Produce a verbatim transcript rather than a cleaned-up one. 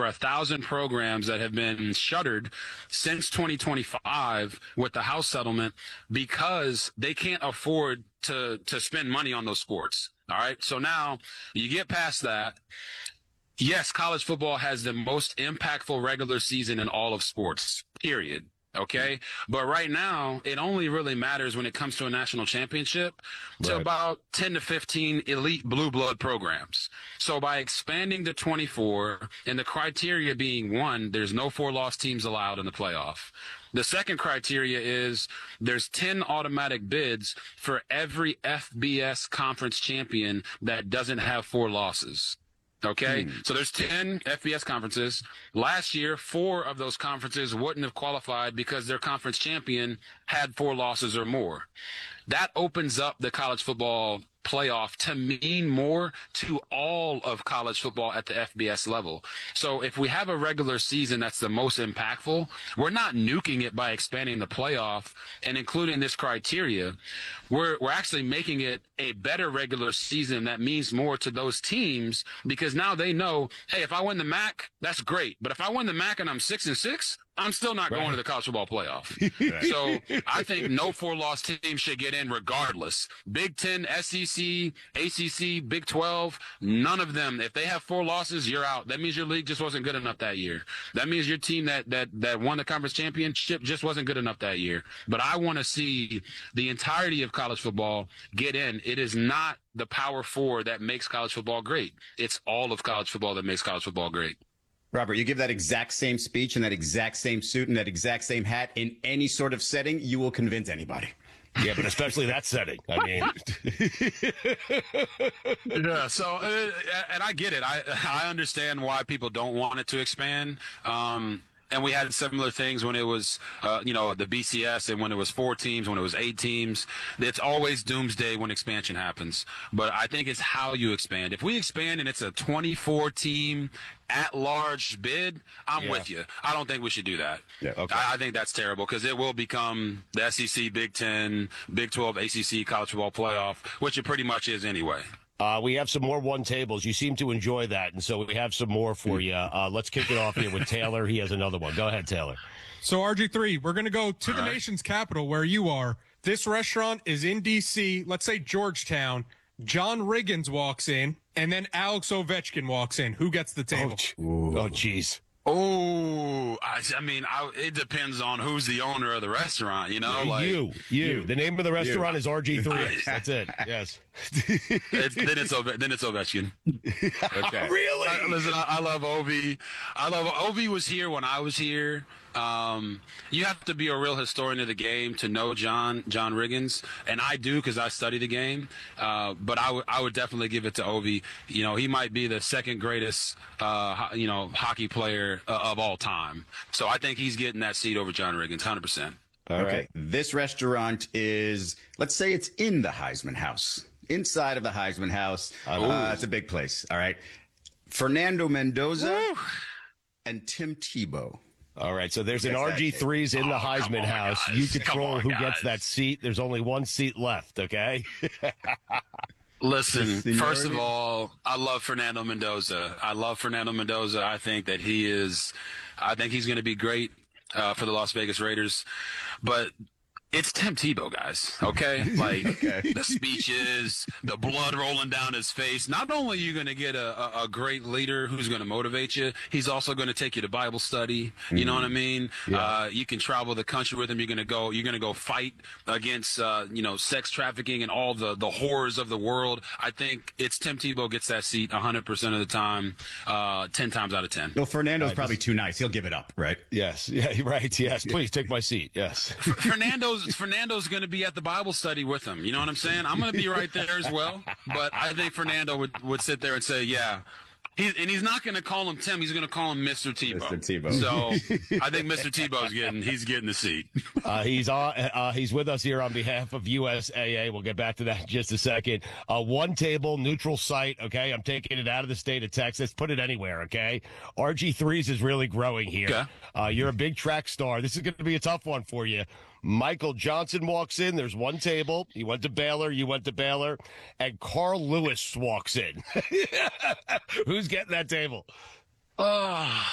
over a thousand programs that have been shuttered since twenty twenty-five with the House settlement because they can't afford to, to spend money on those sports. All right. So now you get past that. Yes, college football has the most impactful regular season in all of sports, period. Okay. But right now, it only really matters when it comes to a national championship to Right. about ten to fifteen elite blue blood programs. So by expanding to twenty-four and the criteria being one, there's no four loss teams allowed in the playoff. The second criteria is there's ten automatic bids for every F B S conference champion that doesn't have four losses. Okay. Hmm. So there's ten F B S conferences. Last year, four of those conferences wouldn't have qualified because their conference champion had four losses or more. That opens up the college football playoff to mean more to all of college football at the F B S level. So if we have a regular season that's the most impactful, we're not nuking it by expanding the playoff and including this criteria. We're, we're actually making it a better regular season that means more to those teams because now they know, hey, if I win the M A C, that's great. But if I win the M A C and I'm six and six, I'm still not right. going to the college football playoff. Right. So I think no four-loss team should get in regardless. Big Ten, S E C, A C C, Big twelve, none of them. If they have four losses, you're out. That means your league just wasn't good enough that year. That means your team that that that won the conference championship just wasn't good enough that year. But I want to see the entirety of college football get in. It is not the Power Four that makes college football great. It's all of college football that makes college football great. Robert, you give that exact same speech and that exact same suit and that exact same hat in any sort of setting, you will convince anybody. Yeah, but especially that setting. I mean, yeah. So, uh, and I get it. I I understand why people don't want it to expand. Um, And we had similar things when it was, uh, you know, the B C S and when it was four teams, when it was eight teams. It's always doomsday when expansion happens. But I think it's how you expand. If we expand and it's a twenty-four team at-large bid, I'm yeah. with you. I don't think we should do that. Yeah, okay. I, I think that's terrible because it will become the S E C, Big Ten, Big twelve, A C C, college football playoff, which it pretty much is anyway. Uh, we have some more one tables. You seem to enjoy that, and so we have some more for you. Uh, let's kick it off here with Taylor. He has another one. Go ahead, Taylor. So, R G three, we're going to go to All the right. nation's capital where you are. This restaurant is in D C, let's say Georgetown. John Riggins walks in, and then Alex Ovechkin walks in. Who gets the table? Oh, jeez. Oh, I, I mean, I, it depends on who's the owner of the restaurant, you know? Like, you, you. You. The name of the restaurant you. is R G three. That's it. Yes. it's, then it's Ove- then it's Ovechkin. Okay. Really? I, listen, I, I love Ovi. I love Ovi was here when I was here. Um, you have to be a real historian of the game to know John John Riggins, and I do because I study the game. Uh, but I would I would definitely give it to Ovi. You know, he might be the second greatest uh, ho- you know hockey player uh, of all time. So I think he's getting that seat over John Riggins, one hundred percent. All okay. Right. This restaurant is, let's say it's in the Heisman House, inside of the Heisman House. Uh, it's a big place. All right. Fernando Mendoza Woo. and Tim Tebow. All right, so there's an R G threes in the oh, Heisman on, House. Guys. You control on, who guys. gets that seat. There's only one seat left, okay? Listen, first of all, I love Fernando Mendoza. I love Fernando Mendoza. I think that he is – I think he's going to be great uh, for the Las Vegas Raiders. But – it's Tim Tebow, guys, okay? Like, okay. The speeches, the blood rolling down his face. Not only are you going to get a, a, a great leader who's going to motivate you, he's also going to take you to Bible study. Mm-hmm. You know what I mean? Yeah. Uh, you can travel the country with him. You're going to go, you're going to go fight against, uh, you know, sex trafficking and all the, the horrors of the world. I think it's Tim Tebow gets that seat one hundred percent of the time, uh, ten times out of ten. Well, Fernando's right, probably too nice. He'll give it up, right? Yes. Yeah, right. Yes. Please take my seat. Yes. Fernando's Fernando's going to be at the Bible study with him. You know what I'm saying? I'm going to be right there as well. But I think Fernando would, would sit there and say, yeah. He, and he's not going to call him Tim. He's going to call him Mister Tebow. Mister Tebow. So I think Mister Tebow's getting he's getting the seat. Uh, he's on. Uh, he's with us here on behalf of U S A A. We'll get back to that in just a second. Uh, one table, neutral site. Okay, I'm taking it out of the state of Texas. Put it anywhere. Okay, R G threes is really growing here. Okay. Uh, you're a big track star. This is going to be a tough one for you. Michael Johnson walks in. There's one table. He went to Baylor. You went to Baylor. And Carl Lewis walks in. Who's getting that table? Oh.